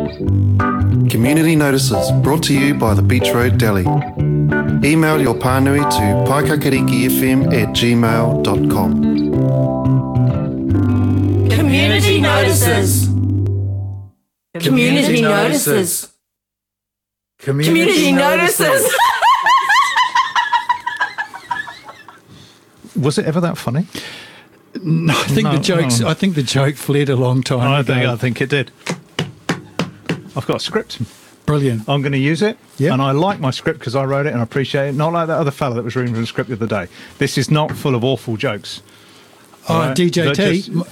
Community Notices, brought to you by the Beach Road Deli. Email your pānui to paikakarikifm@gmail.com. Community Notices. Community Notices. Community Notices. Was it ever that funny? No, I think the joke fled a long time ago. I think it did. I've got a script. Brilliant. I'm going to use it. Yep. And I like my script because I wrote it and I appreciate it. Not like that other fella that was reading from the script the other day. This is not full of awful jokes. Oh, right? DJT.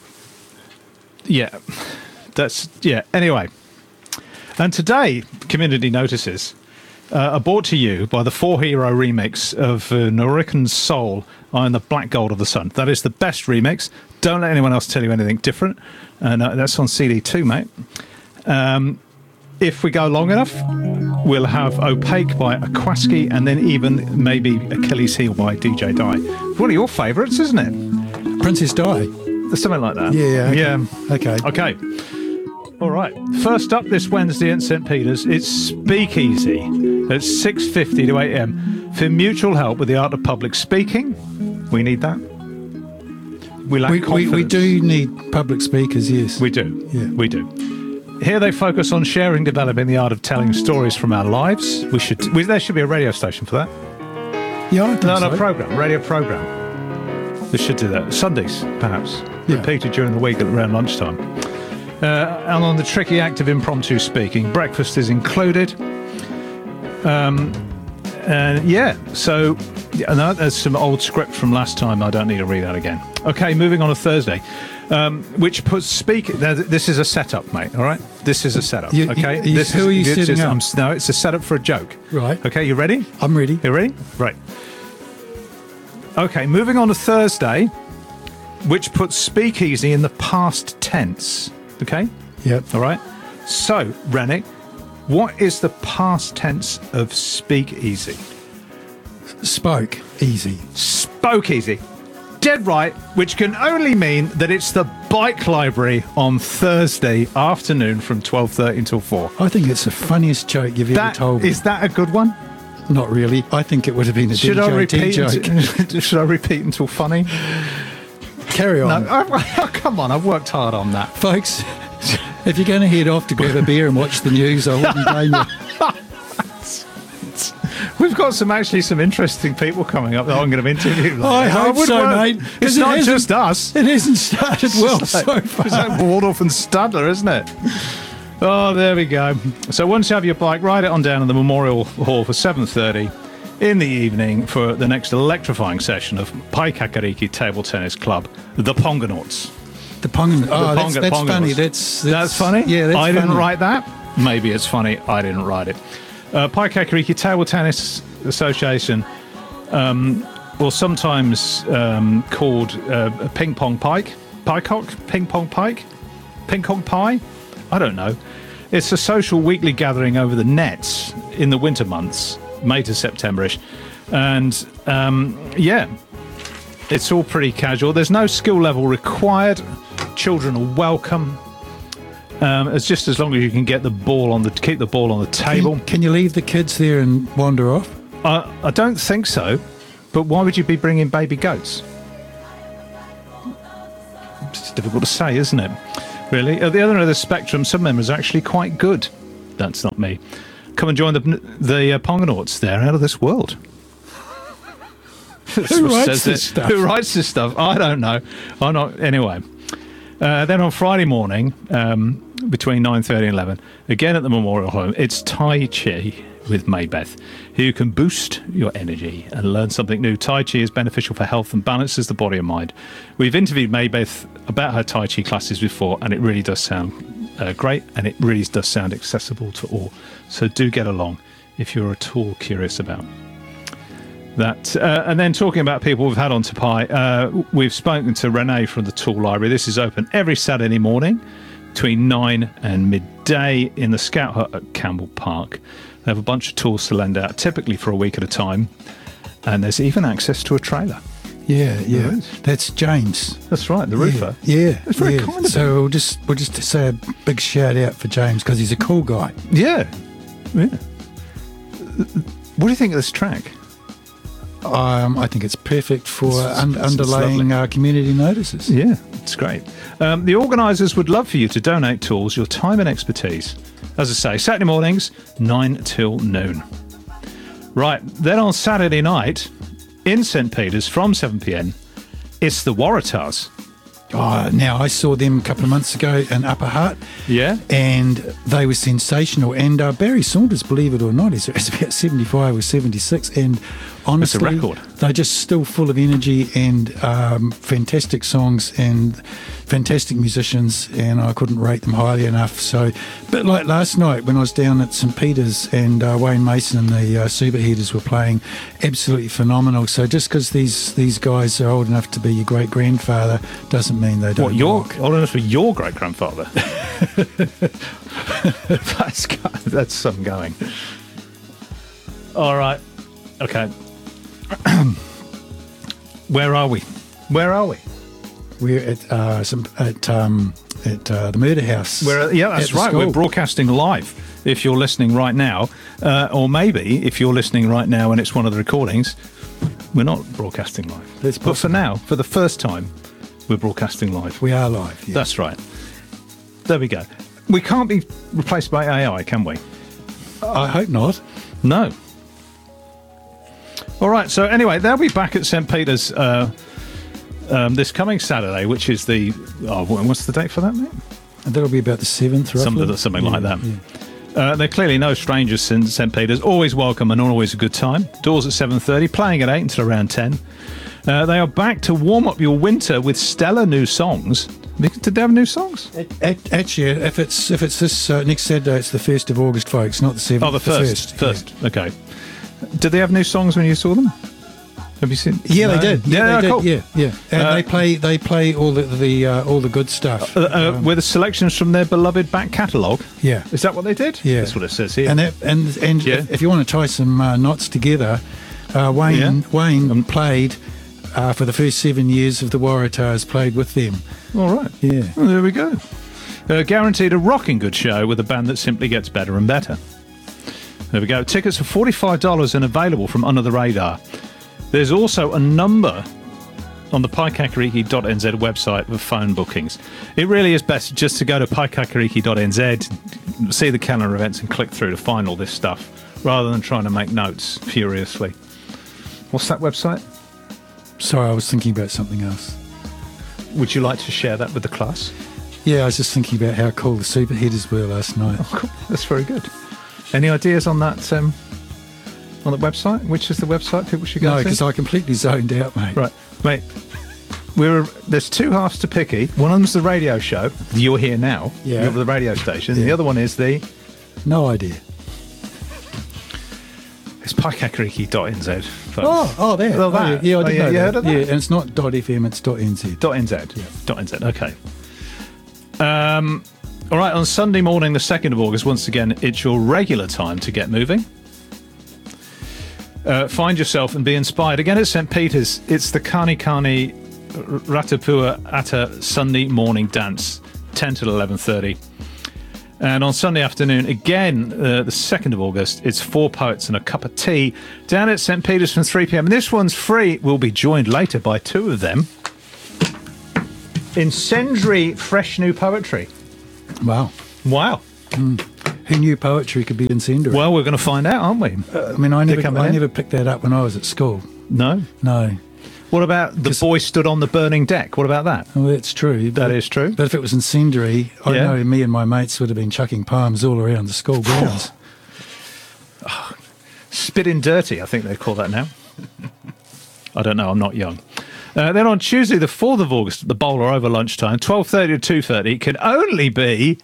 Anyway. And today, Community Notices are brought to you by the 4Hero remix of Norican Soul, I Am the Black Gold of the Sun. That is the best remix. Don't let anyone else tell you anything different. And that's on CD too, mate. If we go long enough, we'll have Opaque by Aquaski and then even maybe Achilles Heel by DJ Di. One of your favourites, isn't it? Princess Di. Something like that. Yeah. Okay. All right. First up this Wednesday at St. Peter's, it's Speakeasy at 6:50 to 8 a.m. for mutual help with the art of public speaking. We need that. We lack confidence. We do need public speakers, yes. We do. Yeah. We do. Here they focus on sharing, developing the art of telling stories from our lives. There should be a radio station for that. Yeah, I think so. Radio program. They should do that. Sundays, perhaps. Yeah. Repeated during the week around lunchtime. And on the tricky act of impromptu speaking, breakfast is included. There's some old script from last time. I don't need to read that again. Okay, moving on to Thursday, which puts speaking. This is a setup, mate. All right, this is a setup. Who are you setting up? No, it's a setup for a joke. Right. Okay, you ready? I'm ready. You ready? Right. Okay, moving on to Thursday, which puts speakeasy in the past tense. Okay. Yep. All right. So, Rennick, what is the past tense of speakeasy? Spoke easy. Spoke easy. Dead right, which can only mean that it's the bike library on Thursday afternoon from 12:30 until 4. I think it's the funniest joke you've ever told me. Is that a good one? Not really. I think it would have been a Should DJT joke. Should I repeat until funny? Carry on. No, come on, I've worked hard on that. Folks, if you're going to head off to grab a beer and watch the news, I wouldn't blame you. We've got some interesting people coming up that I'm going to interview. I hope so, mate. It's not just us. It hasn't started well so far. It's like Waldorf and Stadler, isn't it? Oh, there we go. So once you have your bike, ride it on down to the Memorial Hall for 7:30 in the evening for the next electrifying session of Paikakariki Table Tennis Club, the Pongonauts. The Pongonauts. Oh, that's funny. That's funny? Yeah, that's I funny. didn't write that. Maybe it's funny. I didn't write it. Paikakariki Table Tennis Association, or sometimes called Ping Pong Pike, Piecock, Ping Pong Pike, Ping Pong Pie. I don't know. It's a social weekly gathering over the nets in the winter months, May to September-ish. And, it's all pretty casual. There's no skill level required. Children are welcome. It's just as long as you can get keep the ball on the table. Can you leave the kids there and wander off? I don't think so. But why would you be bringing baby goats? It's difficult to say, isn't it? Really. At the other end of the spectrum, some members are actually quite good. That's not me. Come and join the Pongonauts. They're out of this world. Who writes this stuff? Who writes this stuff? I don't know. I'm not. Anyway. Then on Friday morning, between 9:30 and 11, again at the Memorial Home, it's Tai Chi with Maybeth, who can boost your energy and learn something new. Tai Chi is beneficial for health and balances the body and mind. We've interviewed Maybeth about her Tai Chi classes before, and it really does sound great, and it really does sound accessible to all. So do get along if you're at all curious about that. And then talking about people we've had on to Pi, we've spoken to Renee from the Tool Library. This is open every Saturday morning between 9 and midday in the Scout Hut at Campbell Park. They have a bunch of tools to lend out, typically for a week at a time, and there's even access to a trailer. Yeah, yeah. Right. That's James. That's right, the roofer. Yeah, That's very yeah. kind of So we'll just say a big shout out for James because he's a cool guy. Yeah. Yeah. What do you think of this track? I think it's perfect for It's underlaying community notices. Yeah, it's great. The organisers would love for you to donate tools, your time and expertise. As I say, Saturday mornings, 9 till noon. Right, then on Saturday night, in St Peter's from 7pm, it's the Waratahs. Oh, now, I saw them a couple of months ago in Upper Hutt. Yeah? And they were sensational. And Barry Saunders, believe it or not, is about 75 or 76. And honestly, record. they're just still full of energy and fantastic songs and fantastic musicians. And I couldn't rate them highly enough. So, but like last night when I was down at St Peter's and Wayne Mason and the Superheaters were playing, absolutely phenomenal. So just because these guys are old enough to be your great grandfather doesn't mean they don't. What, you're rock. old enough for your great grandfather? That's some going. All right. Okay. Where are we? We're at the Murder House. Yeah, that's at the right. school. We're broadcasting live. If you're listening right now, or maybe if you're listening right now and it's one of the recordings, we're not broadcasting live. That's but for now, for the first time, we're broadcasting live. We are live. Yeah. That's right. There we go. We can't be replaced by AI, can we? I hope not. No. All right. So anyway, they'll be back at St Peter's this coming Saturday, which is the what's the date for that, mate? And that'll be about the 7th, roughly. Something like that. Yeah. They're clearly no strangers in St Peter's. Always welcome and always a good time. Doors at 7:30, playing at 8 until around 10. They are back to warm up your winter with stellar new songs. Did they have new songs? Actually, if it's this next Saturday, it's the 1st of August, folks, not the 7th. Oh, the first. Yeah. Okay. Did they have new songs when you saw them? Have you seen? Yeah, No? they did. Yeah, they cool. did. Yeah. And they play all the good stuff. With selections from their beloved back catalogue. Yeah. Is that what they did? Yeah. That's what it says here. And Yeah. if you want to tie some knots together, Wayne played for the first 7 years of the Waratahs, played with them. All right. Yeah. Well, there we go. Guaranteed a rocking good show with a band that simply gets better and better. There we go. Tickets are $45 and available from Under the Radar. There's also a number on the paikakariki.nz website for phone bookings. It really is best just to go to paikakariki.nz, see the calendar events and click through to find all this stuff rather than trying to make notes furiously. What's that website? Sorry, I was thinking about something else. Would you like to share that with the class? Yeah, I was just thinking about how cool the Superheaters were last night. Oh, cool. That's very good. Any ideas on that website? Which is the website people should go No, to? because I completely zoned out, mate. Right, mate. There's two halves to Picky. One of them's the radio show. You're here now. Yeah. You're the radio station. Yeah. The other one is No idea. it's paikakariki.nz. Oh, there. Well, that. Yeah, I did know you that. heard of that? Yeah, and it's not .fm, it's .nz. .nz. .nz. Okay. All right. On Sunday morning, the 2nd of August, once again, it's your regular time to get moving. Find yourself and be inspired. Again, at St. Peter's, it's the Kani Ratapua Atta Sunday morning dance, 10 till 11:30. And on Sunday afternoon, again, the 2nd of August, it's 4 poets and a cup of tea down at St. Peter's from 3 p.m. And this one's free. We'll be joined later by 2 of them. Incendiary fresh new poetry. Wow. Wow. Who knew poetry could be incendiary? Well, we're going to find out, aren't we? I mean, I They're coming in. never picked that up when I was at school. No? No. What about the boy stood on the burning deck? What about that? Well, that's true. That is true. But if it was incendiary, I Yeah. know me and my mates would have been chucking poems all around the school grounds. Spitting dirty, I think they call that now. I don't know, I'm not young. Then on Tuesday, the 4th of August, at the Bowler over lunchtime, 12:30 to 2:30, it can only be...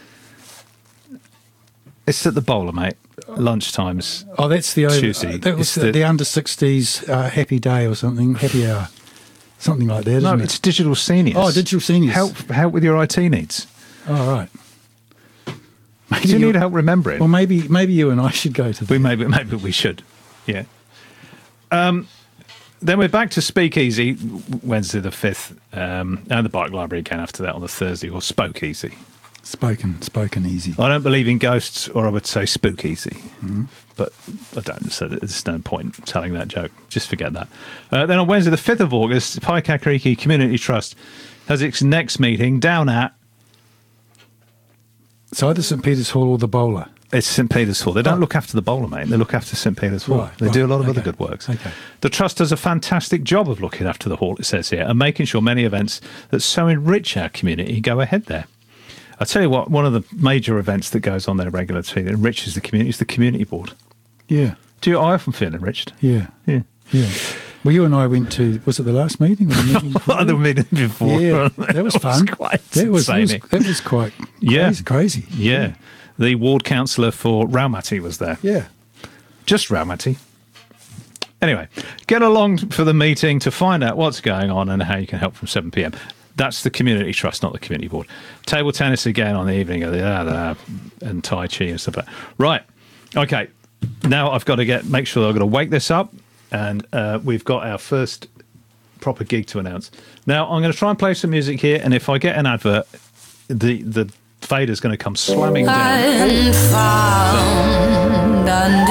It's at the Bowler, mate. Lunchtimes. Oh, that's the Tuesday. That was It's the under-60s happy day or something, happy hour. Something like that, No, isn't it's it? Digital Seniors. Oh, Digital Seniors. Help with your IT needs. Oh, right. Maybe Do you need help remembering? Well, maybe you and I should go to that. Maybe we should. Yeah. Then we're back to Speakeasy, Wednesday the 5th, and the Bike Library again after that on the Thursday, or Spokeasy. Spoken easy. I don't believe in ghosts, or I would say spookeasy. But I don't, so there's no point telling that joke. Just forget that. Then on Wednesday, the 5th of August, Paikakariki Community Trust has its next meeting down at... It's either St Peter's Hall or the Bowler. It's St Peter's Hall. They don't look after the Bowler, mate. They look after St Peter's Hall. Right, they do a lot of okay. other good works. Okay. The Trust does a fantastic job of looking after the Hall, it says here, and making sure many events that so enrich our community go ahead there. I tell you what, one of the major events that goes on there regularly that enriches the community is the community board. Yeah. I often feel enriched. Yeah. Yeah. Yeah. Well, you and I went to, was it the last meeting? Or the meeting before? The meeting before. Yeah, that was fun. That was quite crazy. Yeah. The ward councillor for Raumati was there. Yeah. Just Raumati. Anyway, get along for the meeting to find out what's going on and how you can help from 7 p.m. That's the Community Trust, not the Community Board. Table tennis again on the evening of the and Tai Chi and stuff like that. Right. Okay. Now I've got to make sure I've got to wake this up, and we've got our first proper gig to announce. Now I'm going to try and play some music here, and if I get an advert, the fader's going to come slamming down. Unfound,